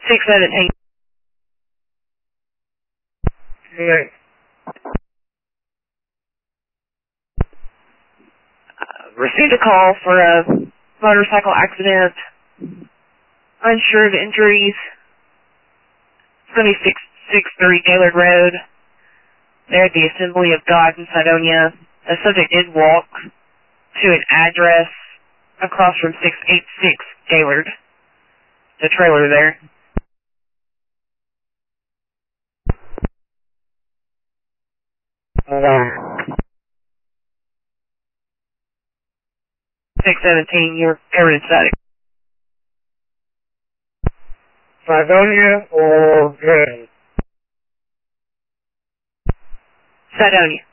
617. Yeah. Received a call for a motorcycle accident. Unsure of injuries. 7663 Gaylord Road. There at the Assembly of God in Cydonia. The subject did walk to an address across from 686 Gaylord. The trailer there. Yeah. 617, you're covered in static. Cydonia or Grand? Cydonia.